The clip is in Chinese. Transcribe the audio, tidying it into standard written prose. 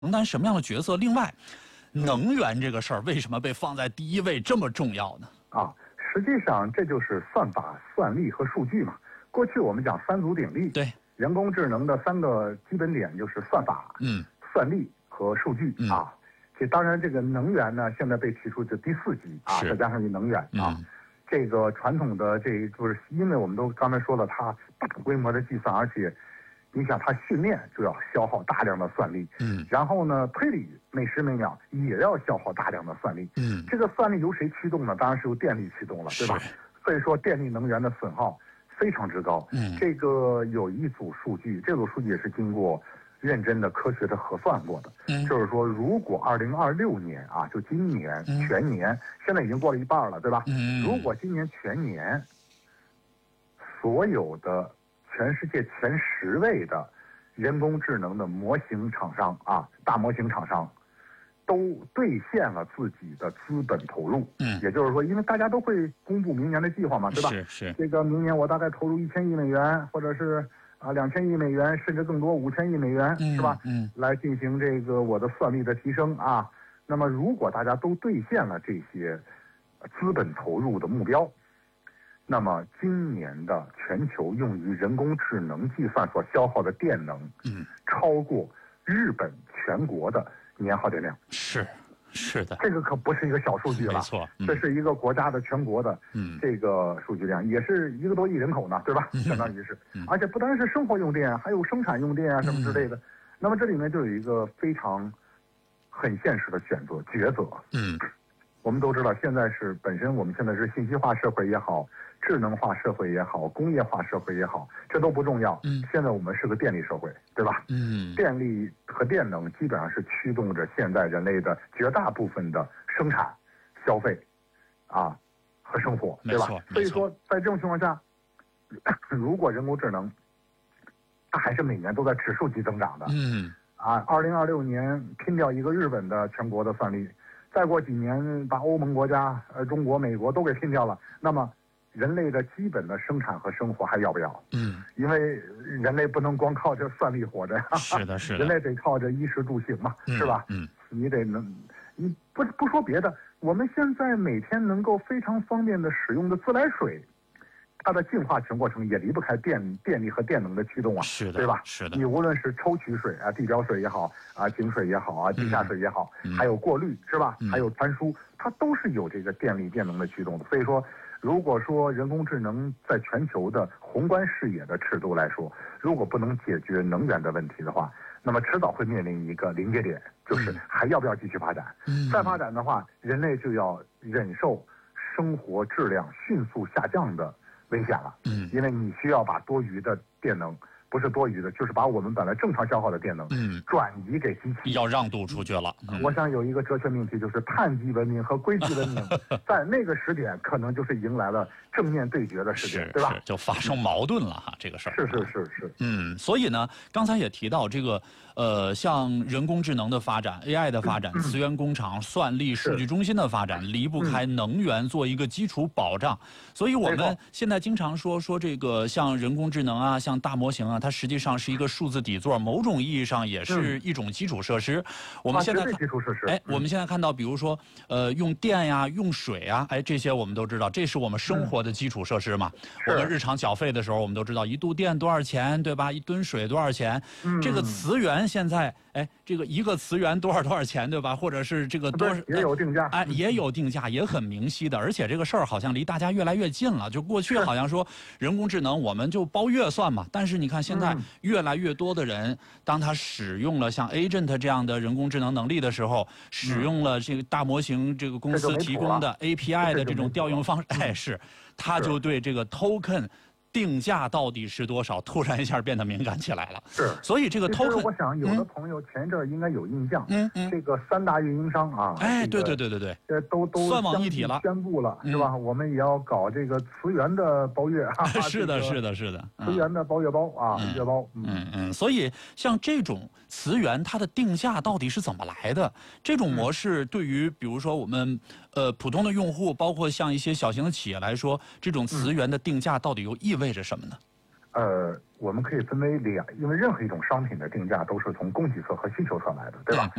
承担什么样的角色？另外，能源这个事儿为什么被放在第一位这么重要呢？ 实际上这就是算法、算力和数据嘛。过去我们讲三足鼎立， 对， 人工智能的3个基本点就是算法、算力和数据啊。这当然这个能源呢，现在被提出的第4级啊，再加上能源啊。这个传统的这就是因为我们都刚才说了，它大规模的计算，而且你想它训练就要消耗大量的算力，然后呢推理每时每秒也要消耗大量的算力，这个算力由谁驱动呢？当然是由电力驱动了，对吧？所以说电力能源的损耗非常之高。这个有一组数据，这组数据也是经过认真的科学的核算过的，就是说如果2026年啊，就今年全年，现在已经过了一半了，对吧？如果今年全年所有的全世界前10位的人工智能的模型厂商啊，大模型厂商都兑现了自己的资本投入，也就是说，因为大家都会公布明年的计划嘛，对吧？ 是。 这个明年我大概投入1000亿美元，或者是2000亿美元，甚至更多5000亿美元，是吧？来进行这个我的算力的提升啊。那么，如果大家都兑现了这些资本投入的目标，那么今年的全球用于人工智能计算所消耗的电能，超过日本全国的年耗电量。 是的， 这个可不是一个小数据了， 没错， 这是一个国家的全国的这个数据量，也是1个多亿人口呢，对吧？相当于是，而且不单是生活用电，还有生产用电啊什么之类的。那么这里面就有一个非常很现实的抉择。我们都知道，现在是本身我们现在是信息化社会也好，智能化社会也好，工业化社会也好，这都不重要。现在我们是个电力社会，对吧？电力和电能基本上是驱动着现在人类的绝大部分的生产、消费啊和生活，对吧？所以说，在这种情况下，如果人工智能它还是每年都在指数级增长的，2026年拼掉一个日本的全国的算力。再过几年把欧盟国家、中国、美国都给拼掉了，那么人类的基本的生产和生活还要不要？因为人类不能光靠这算力活着呀。 是的， 人类得靠着衣食住行嘛，是吧？你得你不说别的，我们现在每天能够非常方便的使用的自来水，它的净化全过程也离不开电力和电能的驱动啊，对吧？ 是的。 你无论是抽取水啊、地表水也好啊、井水也好啊、地下水也好，还有过滤，是吧？还有传输，它都是有这个电力、电能的驱动的。所以说，如果说人工智能在全球的宏观视野的尺度来说，如果不能解决能源的问题的话，那么迟早会面临一个临界点，就是还要不要继续发展？再发展的话，人类就要忍受生活质量迅速下降的危险了，因为你需要把多余的电能，不是多余的，就是把我们本来正常消耗的电能，转移给机器， 要让渡出去了。 我想有一个哲学命题，就是碳基文明和硅基文明，在那个时点可能就是迎来了正面对决的时点，对吧？ 就发生矛盾了哈，这个事儿。 是。 所以呢，刚才也提到这个，像人工智能的发展、AI 的发展、磁源工厂、算力、数据中心的发展，离不开能源做一个基础保障。所以我们现在经常说这个像人工智能啊，像大模型啊，它实际上是一个数字底座，某种意义上也是一种基础设施。我们现在基础设施， 我们现在看到，比如说用电呀、用水啊，这些我们都知道，这是我们生活的基础设施嘛。我们日常缴费的时候，我们都知道1度电多少钱，对吧？1吨水多少钱？这个磁源现在，这个一个磁源多少钱，对吧？或者是这个也有定价， 也有定价，也很明晰的。而且这个事儿好像离大家越来越近了。就过去好像说人工智能我们就包月算嘛，但是你看现在越来越多的人，当他使用了像 Agent 这样的人工智能能力的时候，使用了这个大模型这个公司提供的 API 的这种调用方式，他就对这个 token 定价到底是多少，突然一下变得敏感起来了。所以这个 token， 我想有的朋友前一阵应该有印象，这个3大运营商啊， 对， 这都算网一体了， 宣布了，是吧？我们也要搞这个磁源的包月， 是的， 磁源的包月包啊，月包， 所以像这种磁源，它的定价到底是怎么来的？这种模式对于比如说我们普通的用户，包括像一些小型的企业来说，这种磁源的定价到底又意味着什么呢？ 我们可以分为两，因为任何一种商品的定价都是从供给侧和需求侧来的，对吧？